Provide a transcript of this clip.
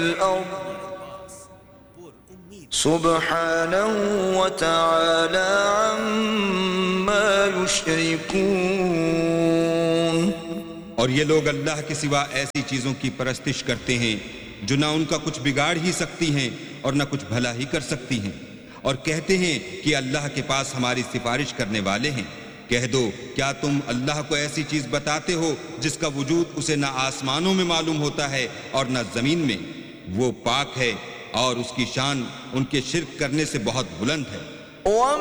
सुब्हानहु व तआला अम्मा युश्रिकून। और ये लोग अल्लाह के सिवा ऐसी चीजों की परस्तिश करते हैं जो ना उनका कुछ बिगाड़ ही सकती हैं और ना कुछ भला ही कर सकती हैं, और कहते हैं कि अल्लाह के पास हमारी सिफारिश करने वाले हैं। कह दो, क्या तुम अल्लाह को ऐसी चीज बताते हो जिसका वजूद उसे ना आसमानों में मालूम होता है और ना जमीन में? वो पाक है और उसकी शान उनके शिर्क करने से बहुत बुलंद है।